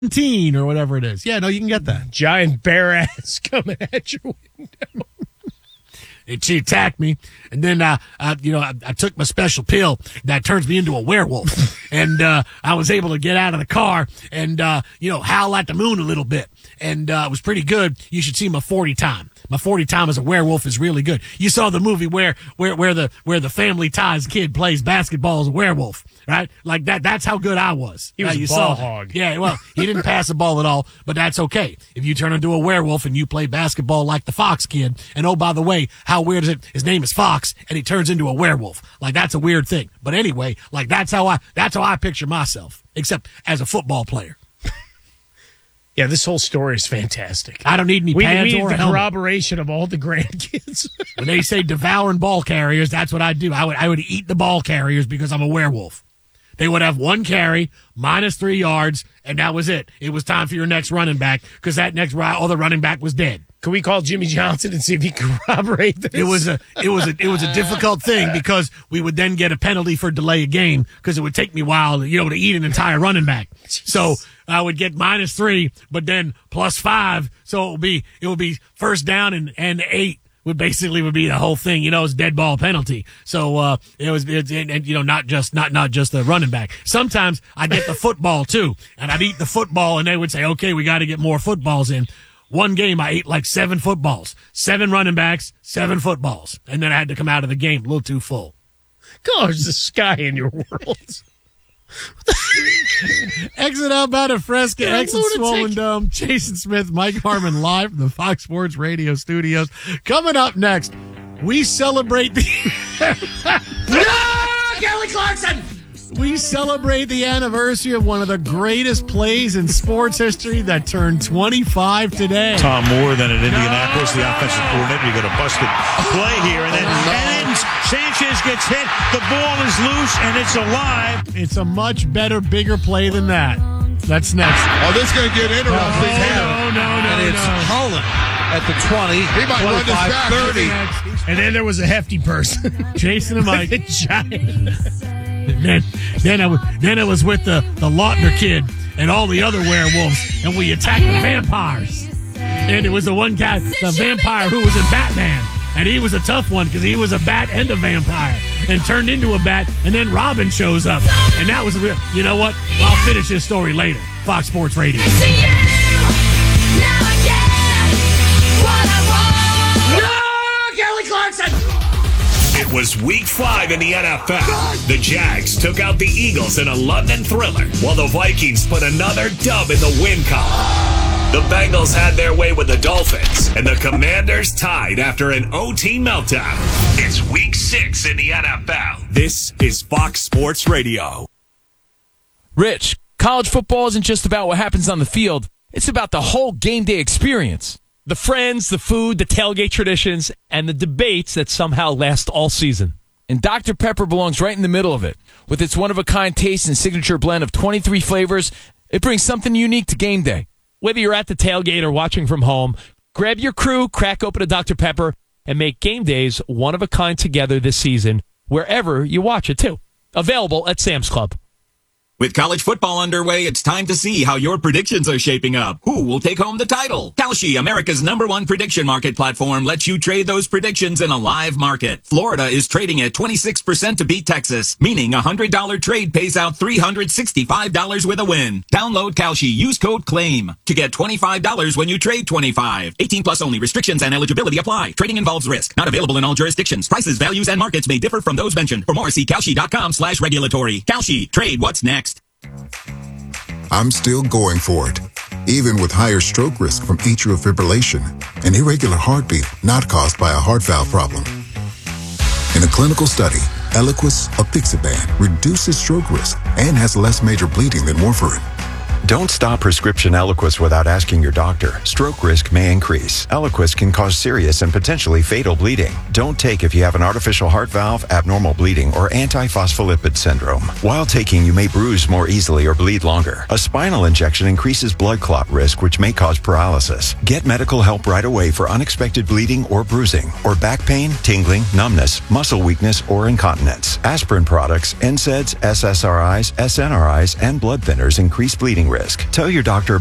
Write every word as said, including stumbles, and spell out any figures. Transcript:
seventeen or whatever it is. Yeah, no, you can get that. Giant bear ass coming at your window. And she attacked me, and then uh, uh, you know I, I took my special pill that turns me into a werewolf, and uh, I was able to get out of the car and uh, you know howl at the moon a little bit, and uh, it was pretty good. You should see my forty time. My forty time as a werewolf is really good. You saw the movie where where where the where the Family Ties kid plays basketball as a werewolf, right? Like that. That's how good I was. He was uh, you a ball saw hog. That. Yeah, well, he didn't pass the ball at all, but that's okay. If you turn into a werewolf and you play basketball like the Fox kid, and oh, by the way, how weird is it? His name is Fox, and he turns into a werewolf. Like, that's a weird thing. But anyway, like, that's how I that's how I picture myself, except as a football player. Yeah, this whole story is fantastic. I don't need any we, pads we need or a the helmet. corroboration of all the grandkids. When they say devouring ball carriers, that's what I do. I would I would eat the ball carriers because I'm a werewolf. They would have one carry, minus three yards, and that was it. It was time for your next running back because that next other running back was dead. Can we call Jimmy Johnson and see if he can corroborate this? It was a it was a it was a difficult thing because we would then get a penalty for delay a game because it would take me a while, you know, to eat an entire running back. So I would get minus three, but then plus five, so it would be it would be first down and, and eight. Would basically would be the whole thing, you know, it's dead ball penalty. So uh, it was, it, it, you know, not just not not just the running back. Sometimes I get the football too, and I'd eat the football, and they would say, okay, we got to get more footballs in. One game, I ate like seven footballs, seven running backs, seven footballs, and then I had to come out of the game a little too full. Gosh, there's a sky in your world. Exit outbound of Fresca, You're exit Swollen Dome. Jason Smith, Mike Harmon live from the Fox Sports Radio studios. Coming up next, we celebrate the No, Kelly Clarkson! We celebrate the anniversary of one of the greatest plays in sports history that turned twenty-five today. Tom Moore then at Indianapolis, the offensive coordinator. You got a busted play here, and then, and then Sanchez gets hit. The ball is loose, and it's alive. It's a much better, bigger play than that. That's next. Oh, this is going to get interesting. No, no, no, no, And it's no. Holland at the twenty, He might run this back. thirty. And then there was a hefty person. Jason and Mike. The Giants. And then, then I was, then I was with the, the Lautner kid and all the other werewolves, and we attacked the vampires. And it was the one guy, the vampire who was in Batman, and he was a tough one because he was a bat and a vampire, and turned into a bat. And then Robin shows up, and that was a real. You know what? I'll finish this story later. Fox Sports Radio. No, Kelly Clarkson! It was week five in the N F L. The Jags took out the Eagles in a London thriller, while the Vikings put another dub in the win column. The Bengals had their way with the Dolphins, and the Commanders tied after an O T meltdown. It's week six in the N F L. This is Fox Sports Radio. Rich, college football isn't just about what happens on the field. It's about the whole game day experience. The friends, the food, the tailgate traditions, and the debates that somehow last all season. And Doctor Pepper belongs right in the middle of it. With its one-of-a-kind taste and signature blend of twenty-three flavors, it brings something unique to game day. Whether you're at the tailgate or watching from home, grab your crew, crack open a Doctor Pepper, and make game days one-of-a-kind together this season, wherever you watch it, too. Available at Sam's Club. With college football underway, it's time to see how your predictions are shaping up. Who will take home the title? Kalshi, America's number one prediction market platform, lets you trade those predictions in a live market. Florida is trading at twenty-six percent to beat Texas, meaning a one hundred dollars trade pays out three hundred sixty-five dollars with a win. Download Kalshi, use code CLAIM to get twenty-five dollars when you trade twenty-five dollars. eighteen plus only. Restrictions and eligibility apply. Trading involves risk. Not available in all jurisdictions. Prices, values, and markets may differ from those mentioned. For more, see Kalshi.com slash regulatory. Kalshi, trade what's next. I'm still going for it, even with higher stroke risk from atrial fibrillation, an irregular heartbeat not caused by a heart valve problem. In a clinical study, Eliquis apixaban reduces stroke risk and has less major bleeding than warfarin. Don't stop prescription Eliquis without asking your doctor. Stroke risk may increase. Eliquis can cause serious and potentially fatal bleeding. Don't take if you have an artificial heart valve, abnormal bleeding, or antiphospholipid syndrome. While taking, you may bruise more easily or bleed longer. A spinal injection increases blood clot risk, which may cause paralysis. Get medical help right away for unexpected bleeding or bruising, or back pain, tingling, numbness, muscle weakness, or incontinence. Aspirin products, N SAIDs, S S R Is, S N R Is, and blood thinners increase bleeding risk. Tell your doctor